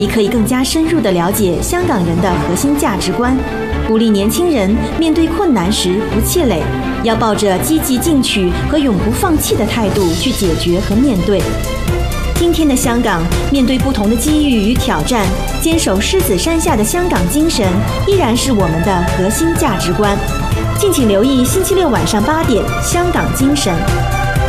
你可以更加深入地了解香港人的核心价值观，鼓励年轻人面对困难时不气馁，要抱着积极进取和永不放弃的态度去解决和面对。今天的香港，面对不同的机遇与挑战，坚守狮子山下的香港精神依然是我们的核心价值观。敬请留意星期六晚上8点《香港精神》。